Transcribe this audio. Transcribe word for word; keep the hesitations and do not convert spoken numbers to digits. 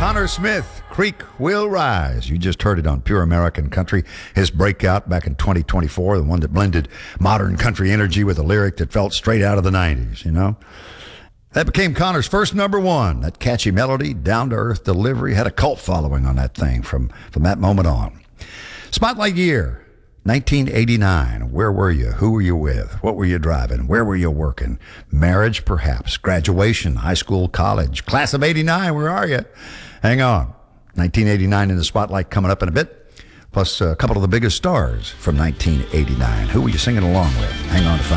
Connor Smith, Creek Will Rise. You just heard it on Pure American Country. His breakout back in twenty twenty-four, the one that blended modern country energy with a lyric that felt straight out of the nineties, you know? That became Connor's first number one. That catchy melody, down-to-earth delivery, had a cult following on that thing from, from that moment on. Spotlight year, nineteen eighty-nine. Where were you? Who were you with? What were you driving? Where were you working? Marriage, perhaps. Graduation, high school, college. Class of eighty-nine, where are you? Hang on. nineteen eighty-nine in the spotlight coming up in a bit. Plus a couple of the biggest stars from nineteen eighty-nine. Who were you singing along with? Hang on to find